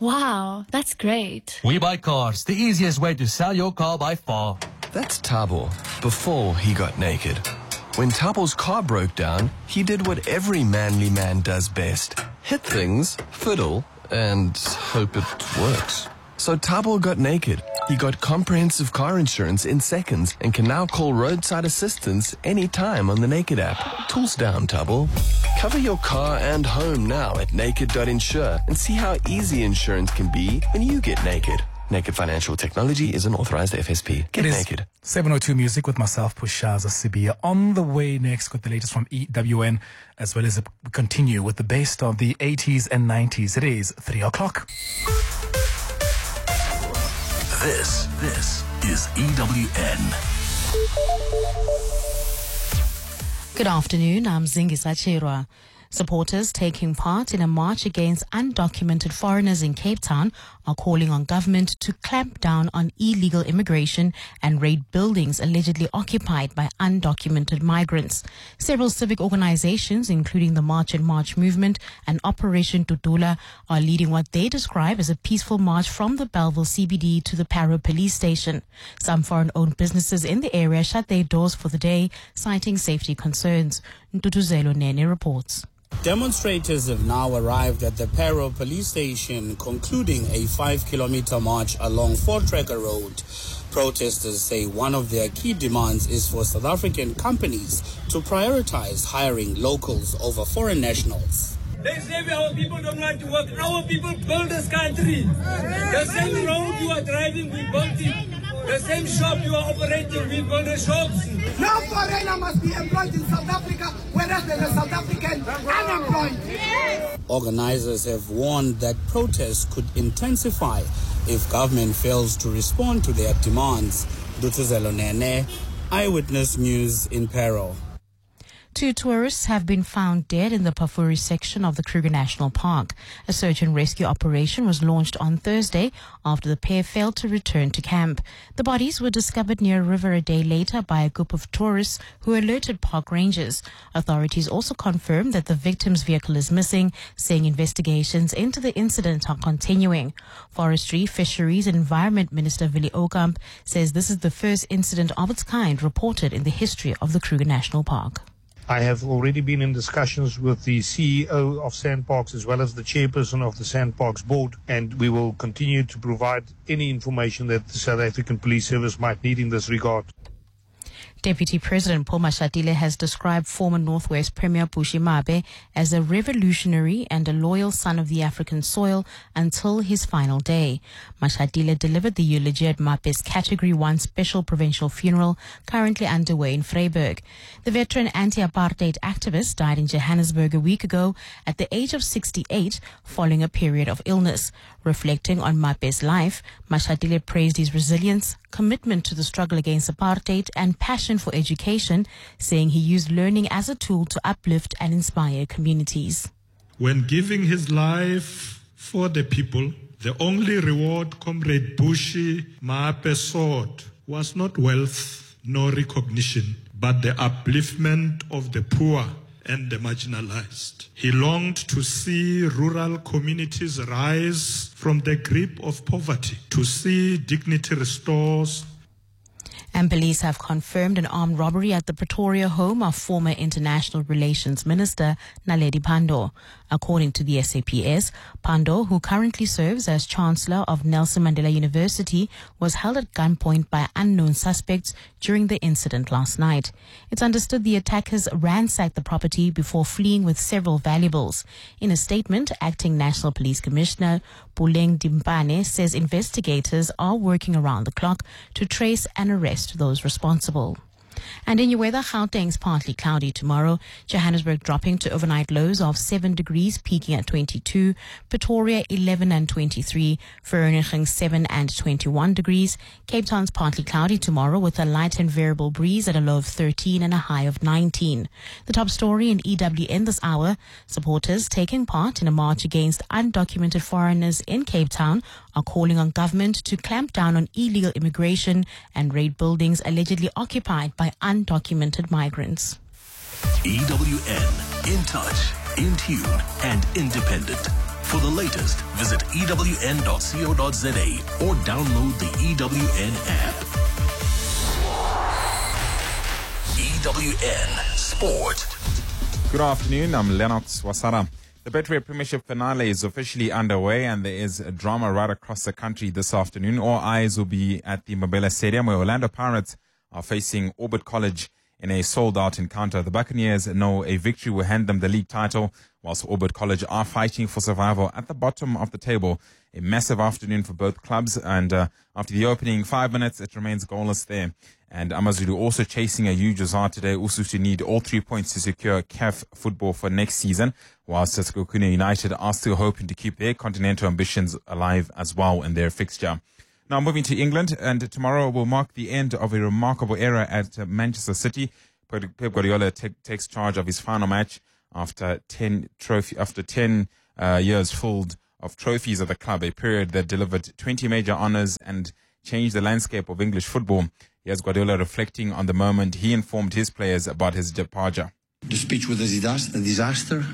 Wow, that's great. We Buy Cars, the easiest way to sell your car by far. That's Thabo, before he got naked. When Thabo's car broke down, he did what every manly man does best. Hit things, fiddle, and hope it works. So Thabo got naked. He got comprehensive car insurance in seconds and can now call roadside assistance anytime on the Naked app. Tools down, Thabo. Cover your car and home now at naked.insure and see how easy insurance can be when you get naked. Naked Financial Technology is an authorized FSP. Get naked. 702 Music with myself, Pushaza Sibia. On the way next with the latest from EWN, as well as we continue with the best of the 80s and 90s. It is 3 o'clock. This is EWN. Good afternoon, I'm Zingisa Chirwa. Supporters taking part in a march against undocumented foreigners in Cape Town are calling on government to clamp down on illegal immigration and raid buildings allegedly occupied by undocumented migrants. Several civic organizations, including the March and March movement and Operation Tutula, are leading what they describe as a peaceful march from the Bellville CBD to the Parow police station. Some foreign-owned businesses in the area shut their doors for the day, citing safety concerns. Ntutuzelo Nene reports. Demonstrators have now arrived at the Parow police station, concluding a 5-kilometer march along Voortrekker Road. Protesters say one of their key demands is for South African companies to prioritize hiring locals over foreign nationals. They say our people don't want to work. Our people build this country. The same road you are driving, we built it. The same shop you are operating, we build the shops. No foreigner must be employed in South Africa, whereas there are South African unemployed. Organizers have warned that protests could intensify if government fails to respond to their demands. Dutuzelo Nene, Eyewitness News in Parow. 2 tourists have been found dead in the Pafuri section of the Kruger National Park. A search and rescue operation was launched on Thursday after the pair failed to return to camp. The bodies were discovered near a river a day later by a group of tourists who alerted park rangers. Authorities also confirmed that the victim's vehicle is missing, saying investigations into the incident are continuing. Forestry, Fisheries and Environment Minister Willie Okamp says this is the first incident of its kind reported in the history of the Kruger National Park. I have already been in discussions with the CEO of SANParks as well as the chairperson of the SANParks board, and we will continue to provide any information that the South African Police Service might need in this regard. Deputy President Paul Mashatile has described former Northwest Premier Bushy Mabe as a revolutionary and a loyal son of the African soil until his final day. Mashatile delivered the eulogy at Mabe's Category 1 special provincial funeral currently underway in Vryburg. The veteran anti-apartheid activist died in Johannesburg a week ago at the age of 68 following a period of illness. Reflecting on Mabe's life, Mashatile praised his resilience, commitment to the struggle against apartheid and passion for education, saying he used learning as a tool to uplift and inspire communities. When giving his life for the people, the only reward Comrade Bushy Mabe sought was not wealth nor recognition, but the upliftment of the poor and the marginalized. He longed to see rural communities rise from the grip of poverty, to see dignity restored. And police have confirmed an armed robbery at the Pretoria home of former International Relations Minister Naledi Pandor. According to the SAPS, Pandor, who currently serves as Chancellor of Nelson Mandela University, was held at gunpoint by unknown suspects during the incident last night. It's understood the attackers ransacked the property before fleeing with several valuables. In a statement, Acting National Police Commissioner Puleng Dimpane says investigators are working around the clock to trace and arrest those responsible. And in your weather, Gauteng's partly cloudy tomorrow. Johannesburg dropping to overnight lows of 7 degrees, peaking at 22. Pretoria 11 and 23. Vereeniging 7 and 21 degrees. Cape Town's partly cloudy tomorrow with a light and variable breeze at a low of 13 and a high of 19. The top story in EWN this hour: supporters taking part in a march against undocumented foreigners in Cape Town are calling on government to clamp down on illegal immigration and raid buildings allegedly occupied by undocumented migrants. EWN, in touch, in tune, and independent. For the latest, visit ewn.co.za or download the EWN app. EWN Sport. Good afternoon, I'm Lennox Wasara. The Betway Premiership finale is officially underway and there is a drama right across the country this afternoon. All eyes will be at the Mabela Stadium where Orlando Pirates are facing Orbit College in a sold-out encounter. The Buccaneers know a victory will hand them the league title, whilst Orbit College are fighting for survival at the bottom of the table. A massive afternoon for both clubs, and after the opening 5 minutes, it remains goalless there. And AmaZulu also chasing a huge result today. Usutu need all 3 points to secure CAF football for next season, whilst Sekhukhune United are still hoping to keep their continental ambitions alive as well in their fixture. Now moving to England, and tomorrow will mark the end of a remarkable era at Manchester City. Pep Guardiola takes charge of his final match after 10 years filled of trophies at the club, a period that delivered 20 major honours and changed the landscape of English football. Here's Guardiola reflecting on the moment he informed his players about his departure. The speech was a disaster.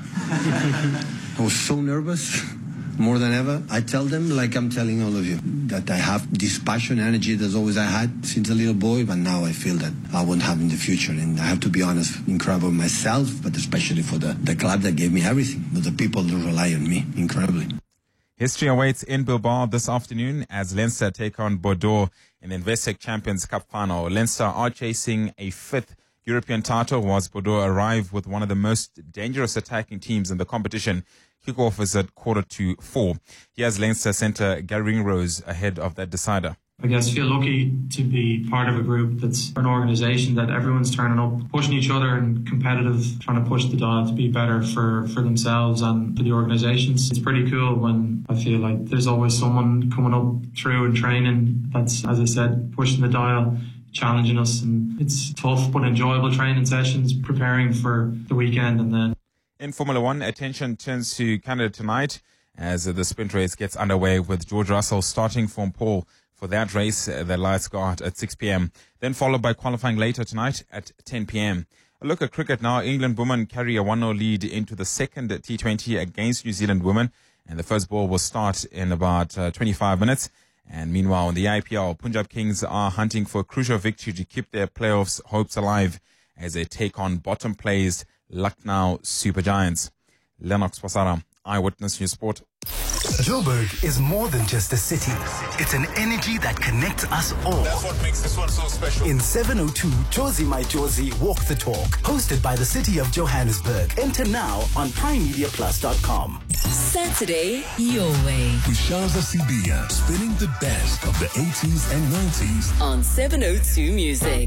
I was so nervous. More than ever, I tell them, like I'm telling all of you, that I have this passion, energy that's always I had since a little boy, but now I feel that I won't have in the future. And I have to be honest, incredible myself, but especially for the club that gave me everything, the people that rely on me, incredibly. History awaits in Bilbao this afternoon as Leinster take on Bordeaux in the Investec Champions Cup final. Leinster are chasing a fifth European title, whilst Bordeaux arrive with one of the most dangerous attacking teams in the competition. Kickoff is at 3:45. Here's Leinster centre Gary Ringrose ahead of that decider. I guess feel lucky to be part of a group that's an organisation that everyone's turning up, pushing each other and competitive, trying to push the dial to be better for themselves and for the organisations. It's pretty cool when I feel like there's always someone coming up through and training that's, as I said, pushing the dial, challenging us, and it's tough but enjoyable training sessions, preparing for the weekend. And then in Formula One, attention turns to Canada tonight as the sprint race gets underway with George Russell starting from pole for that race. The lights go out at 6 p.m. Then followed by qualifying later tonight at 10 p.m. A look at cricket now. England women carry a 1-0 lead into the second T20 against New Zealand women, and the first ball will start in about 25 minutes. And meanwhile, in the IPL, Punjab Kings are hunting for a crucial victory to keep their playoffs hopes alive as they take on bottom-placed Lucknow Super Giants. Lennox Wasara, Eyewitness News Sport. Joburg is more than just a city. It's an energy that connects us all. That's what makes this one so special. In 702, Josie My Josie Walk the Talk, hosted by the City of Johannesburg. Enter now on PrimeMediaPlus.com. Saturday, your way. With Shaza Sibia, spinning the best of the 80s and 90s. On 702 Music.